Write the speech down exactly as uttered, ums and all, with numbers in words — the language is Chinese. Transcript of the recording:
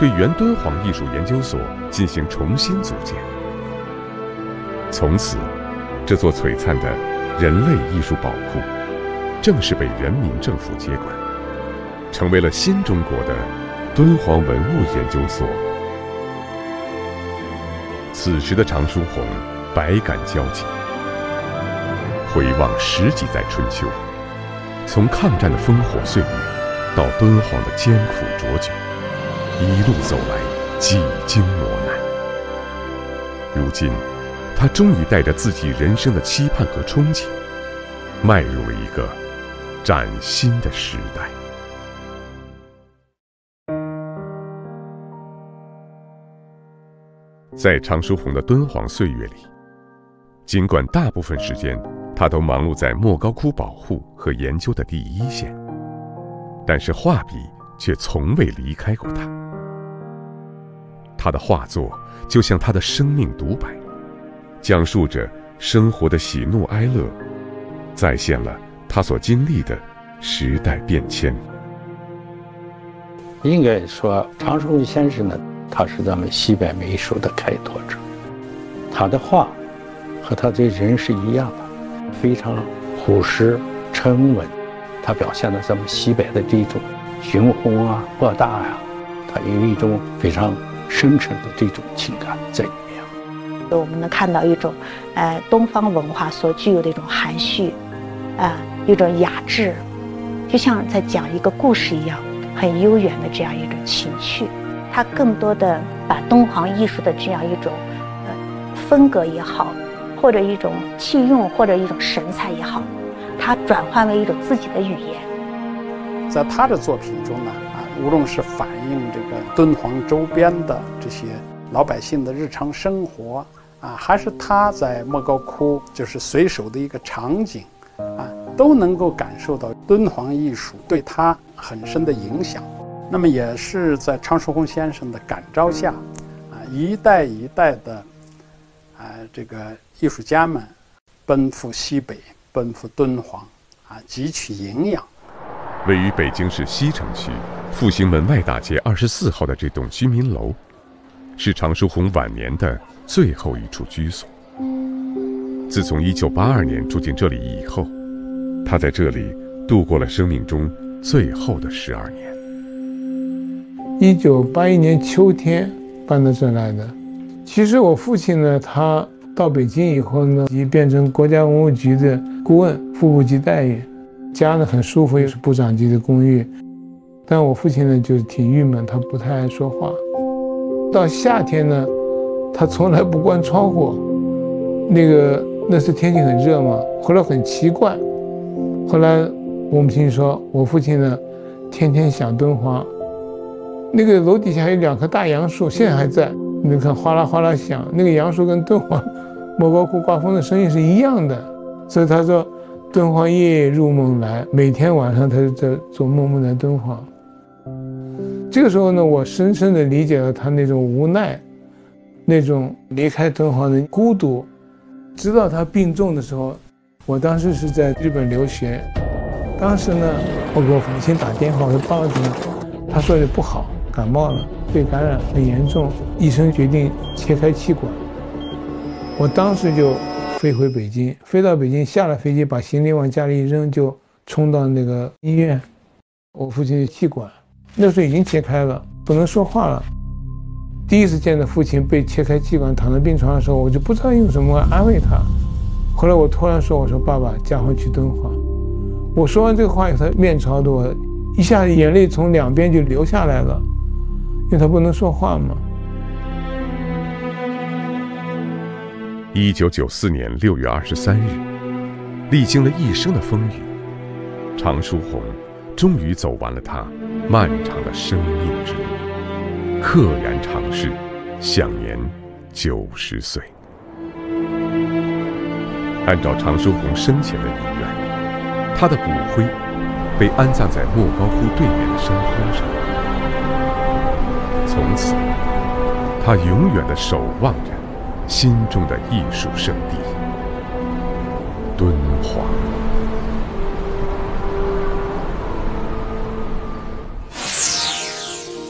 对原敦煌艺术研究所进行重新组建。从此，这座璀璨的人类艺术宝库正式被人民政府接管，成为了新中国的敦煌文物研究所。此时的常书鸿百感交集，回望十几载春秋，从抗战的烽火岁月到敦煌的艰苦卓绝，一路走来几经磨难。如今他终于带着自己人生的期盼和憧憬，迈入了一个崭新的时代。在常书鸿的敦煌岁月里，尽管大部分时间他都忙碌在莫高窟保护和研究的第一线，但是画笔却从未离开过他。他的画作就像他的生命独白，讲述着生活的喜怒哀乐，再现了他所经历的时代变迁。 应该说，常书鸿先生呢，他是咱们西北美术的开拓者。他的画和他这人是一样的，非常朴实沉稳。他表现了咱们西北的这种雄宏啊、博大呀、啊，他有一种非常深沉的这种情感在里面。 我们能看到一种，呃，东方文化所具有的一种含蓄，啊、呃，一种雅致，就像在讲一个故事一样，很悠远的这样一种情趣。它更多的把敦煌艺术的这样一种，呃，风格也好，或者一种气用，或者一种神采也好，它转换为一种自己的语言。 在他的作品中呢，啊，无论是反映这个敦煌周边的这些老百姓的日常生活啊，还是他在莫高窟就是随手的一个场景啊，都能够感受到敦煌艺术对他很深的影响。那么也是在常书鸿先生的感召下，啊，一代一代的，啊，这个艺术家们奔赴西北，奔赴敦煌，啊，汲取营养。 位于北京市西城区复兴门外大街二十四号的这栋居民楼，是常书鸿晚年的最后一处居所。自从一九八二年住进这里以后，他在这里度过了生命中最后的十二年。 一九八一年秋天搬到这来的。其实我父亲呢，他到北京以后呢，已变成国家文物局的顾问，副部级待遇，家呢很舒服，又是部长级的公寓。但我父亲呢就挺郁闷，他不太爱说话。到夏天呢，他从来不关窗户，那个那时天气很热嘛，后来很奇怪。后来我母亲说，我父亲呢天天想敦煌。那个楼底下有两棵大杨树，现在还在，你看哗啦哗啦响，那个杨树跟敦煌莫高窟刮风的声音是一样的。所以他说，敦煌夜夜入梦来，每天晚上他就在做梦梦在敦煌。这个时候呢，我深深地理解了他那种无奈，那种离开敦煌的孤独。直到他病重的时候，我当时是在日本留学，当时呢，我给我父亲打电话，我说爸爸怎么？他说的不好，感冒了，肺感染很严重，医生决定切开气管。我当时就飞回北京，飞到北京，下了飞机，把行李往家里一扔，就冲到那个医院。我父亲的气管那时候已经切开了，不能说话了。第一次见到父亲被切开气管躺在病床的时候，我就不知道用什么安慰他。后来我突然说，我说爸爸，家回去敦煌。我说完这个话以后，他面朝着我，一下眼泪从两边就流下来了，因为他不能说话嘛。 一九九四年六月二十三日，历经了一生的风雨，常书鸿终于走完了他漫长的生命之路，溘然长逝，享年九十岁。按照常书鸿生前的遗愿，他的骨灰被安葬在莫高窟对面的山坡上。从此，他永远地守望着心中的艺术圣地——敦煌。